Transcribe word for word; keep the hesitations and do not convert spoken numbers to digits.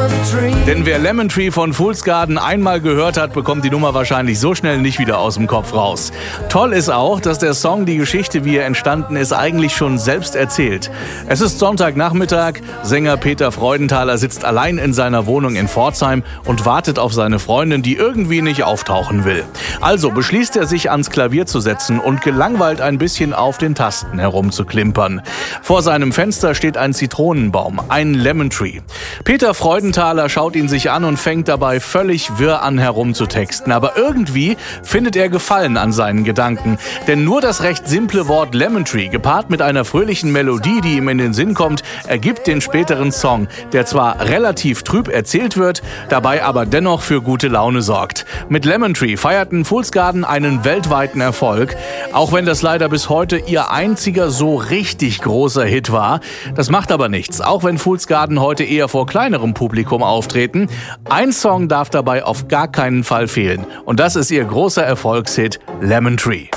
Denn wer Lemon Tree von Fool's Garden einmal gehört hat, bekommt die Nummer wahrscheinlich so schnell nicht wieder aus dem Kopf raus. Toll ist auch, dass der Song die Geschichte, wie er entstanden ist, eigentlich schon selbst erzählt. Es ist Sonntagnachmittag, Sänger Peter Freudenthaler sitzt allein in seiner Wohnung in Pforzheim und wartet auf seine Freundin, die irgendwie nicht auftauchen will. Also beschließt er, sich ans Klavier zu setzen und gelangweilt ein bisschen auf den Tasten herumzuklimpern. Vor seinem Fenster steht ein Zitronenbaum, ein Lemon Tree. Peter Freudenthaler schaut ihn sich an und fängt dabei völlig wirr an herumzutexten. Aber irgendwie findet er Gefallen an seinen Gedanken. Denn nur das recht simple Wort Lemon Tree, gepaart mit einer fröhlichen Melodie, die ihm in den Sinn kommt, ergibt den späteren Song, der zwar relativ trüb erzählt wird, dabei aber dennoch für gute Laune sorgt. Mit Lemon Tree feierten Fool's Garden einen weltweiten Erfolg, auch wenn das leider bis heute ihr einziger so richtig großer Hit war. Das macht aber nichts, auch wenn Fool's Garden heute eher vor kleinerem Publikum auftreten. Ein Song darf dabei auf gar keinen Fall fehlen und das ist ihr großer Erfolgshit Lemon Tree.